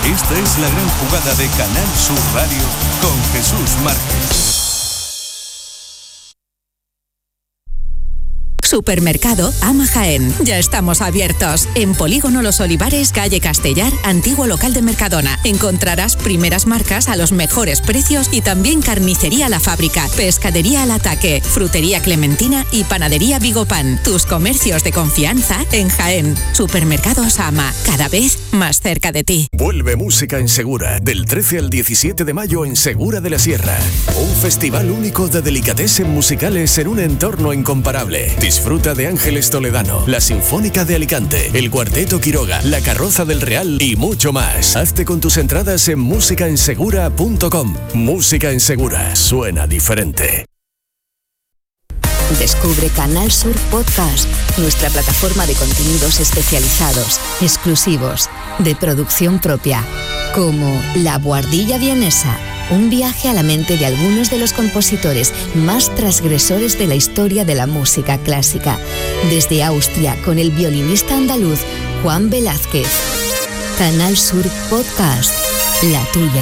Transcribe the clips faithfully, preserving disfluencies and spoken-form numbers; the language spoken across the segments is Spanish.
Esta es la gran jugada de Canal Sur Radio con Jesús Márquez. Supermercado Ama Jaén. Ya estamos abiertos. En Polígono Los Olivares, calle Castellar, antiguo local de Mercadona. Encontrarás primeras marcas a los mejores precios y también carnicería La Fábrica, pescadería Al Ataque, frutería Clementina y panadería Vigopan. Tus comercios de confianza en Jaén. Supermercados Ama, cada vez más cerca de ti. Vuelve Música en Segura, del trece al diecisiete de mayo en Segura de la Sierra. Un festival único de delicatessen musicales en un entorno incomparable. Disfruta de Ángeles Toledano, la Sinfónica de Alicante, el Cuarteto Quiroga, la Carroza del Real y mucho más. Hazte con tus entradas en música en segura punto com. Música en Segura, suena diferente. Descubre Canal Sur Podcast, nuestra plataforma de contenidos especializados, exclusivos, de producción propia, como La Buhardilla Vienesa, un viaje a la mente de algunos de los compositores más transgresores de la historia de la música clásica, desde Austria con el violinista andaluz Juan Velázquez. Canal Sur Podcast, la tuya.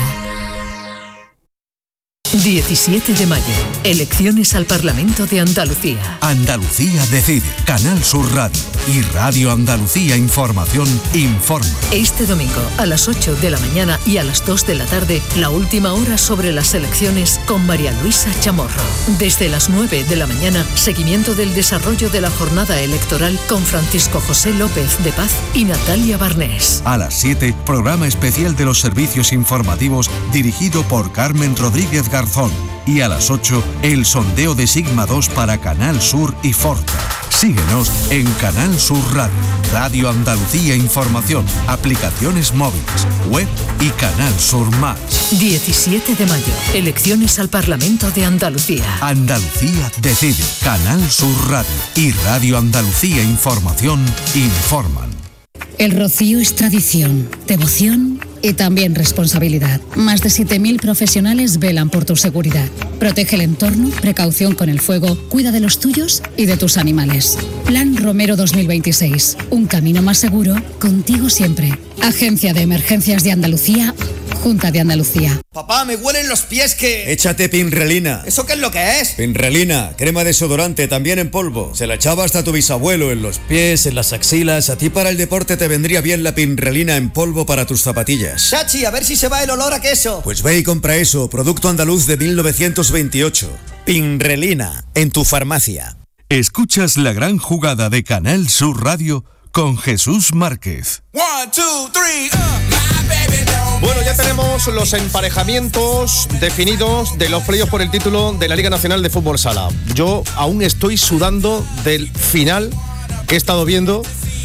diecisiete de mayo, elecciones al Parlamento de Andalucía. Andalucía decide. Canal Sur Radio y Radio Andalucía Información informa. Este domingo a las ocho de la mañana y a las dos de la tarde, la última hora sobre las elecciones con María Luisa Chamorro. Desde las nueve de la mañana, seguimiento del desarrollo de la jornada electoral con Francisco José López de Paz y Natalia Barnés. A las siete, programa especial de los servicios informativos dirigido por Carmen Rodríguez Garzón. Y a las ocho, el sondeo de Sigma dos para Canal Sur y Forta. Síguenos en Canal Sur Radio, Radio Andalucía Información, aplicaciones móviles, web y Canal Sur Más. diecisiete de mayo, elecciones al Parlamento de Andalucía. Andalucía decide. Canal Sur Radio y Radio Andalucía Información informan. El rocío es tradición, devoción y también responsabilidad. Más de siete mil profesionales velan por tu seguridad. Protege el entorno, precaución con el fuego, cuida de los tuyos y de tus animales. Plan Romero dos mil veintiséis. Un camino más seguro, contigo siempre. Agencia de Emergencias de Andalucía, Junta de Andalucía. Papá, me huelen los pies que... Échate Pinrelina. ¿Eso qué es lo que es? Pinrelina, crema desodorante, también en polvo. Se la echaba hasta tu bisabuelo en los pies, en las axilas. A ti para el deporte te vendría bien la Pinrelina en polvo para tus zapatillas. Chachi, a ver si se va el olor a queso. Pues ve y compra eso, producto andaluz de mil novecientos veintiocho. Pinrelina, en tu farmacia. Escuchas la gran jugada de Canal Sur Radio con Jesús Márquez. One, two, three, uh. Bueno, ya tenemos los emparejamientos definidos de los playoffs por el título de la Liga Nacional de Fútbol Sala. Yo aún estoy sudando del final que he estado viendo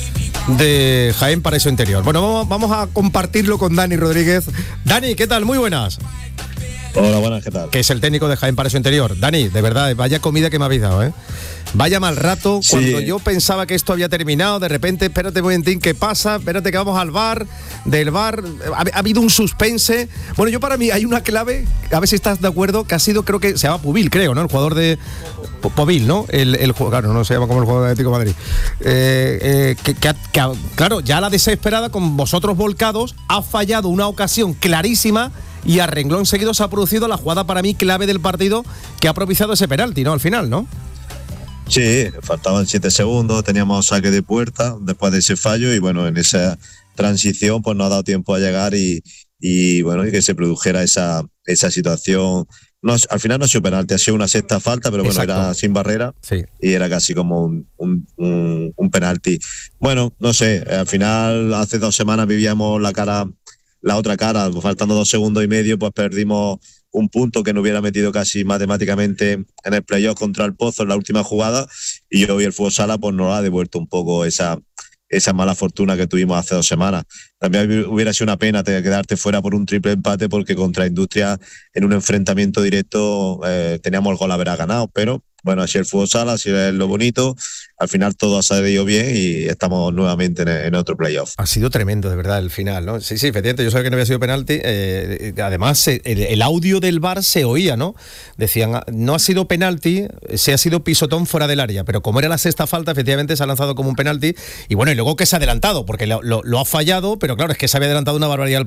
de Jaén Paraíso Interior. Bueno, vamos, vamos a compartirlo con Dani Rodríguez. Dani, ¿qué tal? Muy buenas. Hola, buenas, ¿qué tal? Que es el técnico de Jaén Paraíso Interior. Dani, de verdad, vaya comida que me habéis dado, ¿eh? Vaya mal rato, sí. Cuando yo pensaba que esto había terminado, de repente, espérate un momentín, ¿qué pasa? Espérate que vamos al bar, del bar, ha, ha habido un suspense. Bueno, yo para mí hay una clave, a ver si estás de acuerdo, que ha sido, creo que se llama Pubil, creo, ¿no? El jugador de Povil, ¿no? El, el claro, no se llama como el jugador de Atlético de Madrid. Eh, eh, que, que, que, claro, ya la desesperada, con vosotros volcados, ha fallado una ocasión clarísima y a renglón seguido se ha producido la jugada para mí clave del partido que ha propiciado ese penalti, ¿no? Al final, ¿no? Sí, faltaban siete segundos, teníamos saque de puerta después de ese fallo y bueno, en esa transición pues no ha dado tiempo a llegar y, y bueno, y que se produjera esa, esa situación. No, al final no ha sido penalti, ha sido una sexta falta, pero bueno, Exacto. Era sin barrera, sí. Y era casi como un, un, un, un penalti. Bueno, no sé, al final hace dos semanas vivíamos la cara, la otra cara, faltando dos segundos y medio, pues perdimos un punto que nos hubiera metido casi matemáticamente en el playoff contra el Pozo en la última jugada, y hoy el Fútbol Sala pues nos ha devuelto un poco esa, esa mala fortuna que tuvimos hace dos semanas. También hubiera sido una pena quedarte fuera por un triple empate, porque contra Industria en un enfrentamiento directo eh, teníamos el gol a haber ganado, pero bueno, así el Fútbol Sala, así es lo bonito. Al final todo ha salido bien y estamos nuevamente en, en otro playoff. Ha sido tremendo, de verdad, el final, ¿no? Sí, sí, efectivamente, yo sabía que no había sido penalti. Eh, además, el, el audio del V A R se oía, ¿no? Decían, no ha sido penalti, se ha sido pisotón fuera del área, pero como era la sexta falta, efectivamente se ha lanzado como un penalti. Y bueno, y luego que se ha adelantado, porque lo, lo, lo ha fallado, pero claro, es que se había adelantado una barbaridad